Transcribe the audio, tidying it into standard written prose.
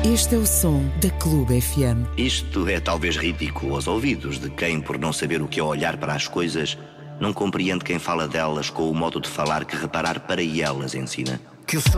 Este é o som da Clube FM. Isto é talvez ridículo aos ouvidos de quem, por não saber o que é olhar para as coisas, não compreende quem fala delas com o modo de falar que reparar para elas ensina.